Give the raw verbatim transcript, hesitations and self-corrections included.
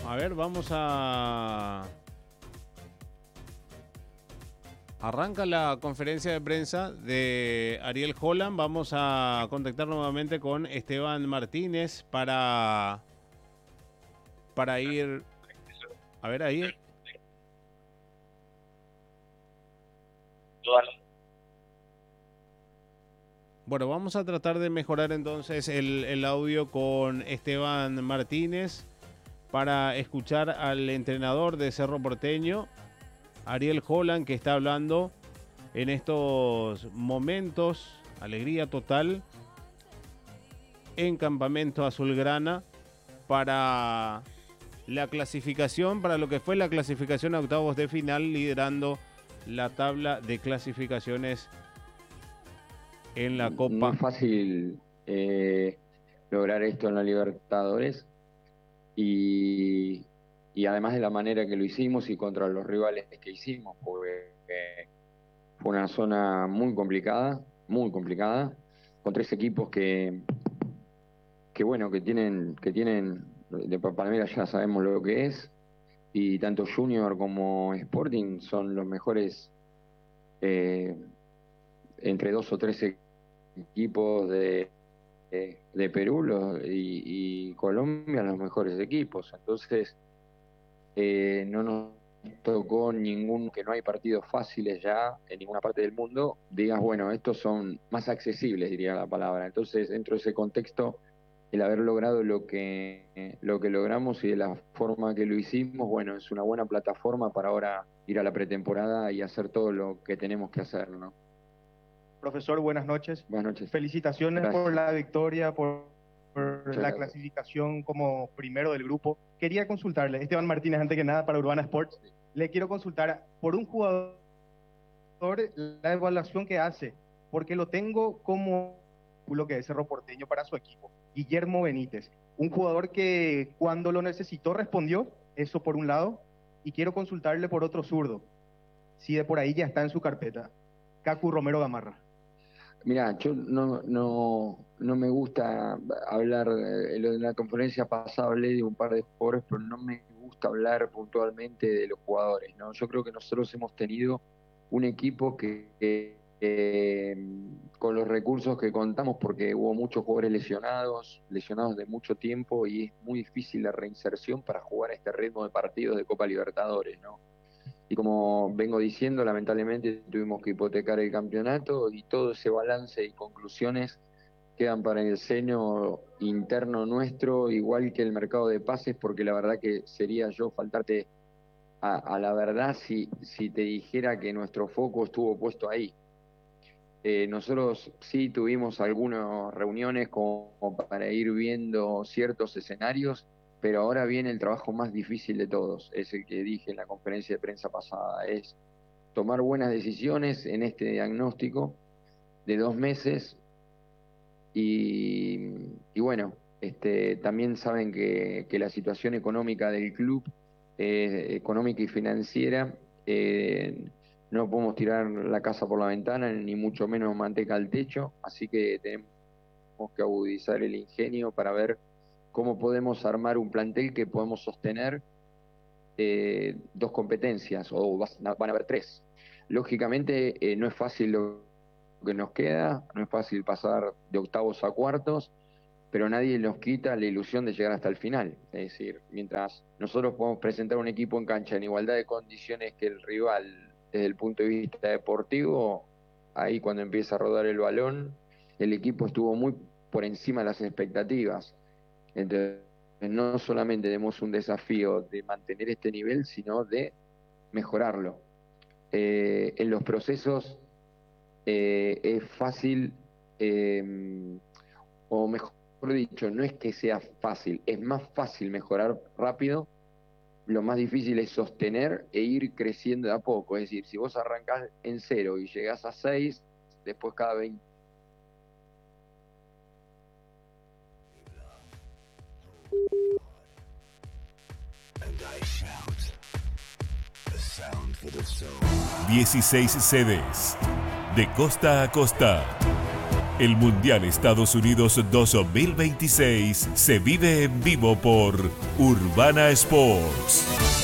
a ver, vamos a... Arranca la conferencia de prensa de Ariel Holland. Vamos a contactar nuevamente con Esteban Martínez para, para ir... A ver, ahí... Bueno, vamos a tratar de mejorar entonces el, el audio con Esteban Martínez para escuchar al entrenador de Cerro Porteño, Ariel Holland, que está hablando en estos momentos, alegría total, en Campamento Azulgrana para la clasificación, para lo que fue la clasificación a octavos de final, liderando la tabla de clasificaciones en la Copa. No es fácil eh, lograr esto en la Libertadores y, y además de la manera que lo hicimos y contra los rivales que hicimos, porque eh, fue una zona muy complicada, muy complicada, con tres equipos que, que bueno, que tienen, que tienen, de Palmeiras ya sabemos lo que es, y tanto Junior como Sporting son los mejores eh, entre dos o tres equipos de, de, de Perú los, y, y Colombia, los mejores equipos. Entonces, eh, no nos tocó ningún, que no hay partidos fáciles ya en ninguna parte del mundo, digas, bueno, estos son más accesibles, diría la palabra. Entonces, dentro de ese contexto, el haber logrado lo que, lo que logramos y de la forma que lo hicimos, bueno, es una buena plataforma para ahora ir a la pretemporada y hacer todo lo que tenemos que hacer, ¿no? Profesor, buenas noches. Buenas noches. Felicitaciones Gracias. por la victoria, por, por la gracias. clasificación como primero del grupo. Quería consultarle, Esteban Martínez, antes que nada, para Urbana Sports, le quiero consultar por un jugador, la evaluación que hace, porque lo tengo como lo que es Cerro Porteño para su equipo, Guillermo Benítez, un jugador que cuando lo necesitó respondió, eso por un lado, y quiero consultarle por otro zurdo, si de por ahí ya está en su carpeta, Cacu Romero Gamarra. Mira, yo no, no, no me gusta hablar, eh, en la conferencia pasada hablé de un par de jugadores, pero no me gusta hablar puntualmente de los jugadores, ¿no? Yo creo que nosotros hemos tenido un equipo que, que eh, con los recursos que contamos, porque hubo muchos jugadores lesionados, lesionados de mucho tiempo, y es muy difícil la reinserción para jugar a este ritmo de partidos de Copa Libertadores, ¿no? Y como vengo diciendo, lamentablemente tuvimos que hipotecar el campeonato y todo ese balance y conclusiones quedan para el seno interno nuestro, igual que el mercado de pases, porque la verdad que sería yo faltarte a, a la verdad si, si te dijera que nuestro foco estuvo puesto ahí. Eh, nosotros sí tuvimos algunas reuniones como para ir viendo ciertos escenarios, pero ahora viene el trabajo más difícil de todos, es el que dije en la conferencia de prensa pasada, es tomar buenas decisiones en este diagnóstico de dos meses y, y bueno, este, también saben que, que la situación económica del club, eh, económica y financiera, eh, no podemos tirar la casa por la ventana, ni mucho menos manteca al techo, así que tenemos que agudizar el ingenio para ver cómo podemos armar un plantel que podemos sostener eh, dos competencias, o van a haber tres. Lógicamente eh, no es fácil lo que nos queda, no es fácil pasar de octavos a cuartos, pero nadie nos quita la ilusión de llegar hasta el final. Es decir, mientras nosotros podemos presentar un equipo en cancha en igualdad de condiciones que el rival desde el punto de vista deportivo, ahí cuando empieza a rodar el balón, el equipo estuvo muy por encima de las expectativas. Entonces, no solamente tenemos un desafío de mantener este nivel, sino de mejorarlo. Eh, en los procesos eh, es fácil, eh, o mejor dicho, no es que sea fácil, es más fácil mejorar rápido, lo más difícil es sostener e ir creciendo de a poco. Es decir, si vos arrancás en cero y llegás a seis, después cada veinte dieciséis sedes, de costa a costa, El Mundial Estados Unidos dos mil veintiséis se vive en vivo por Urbana Sports.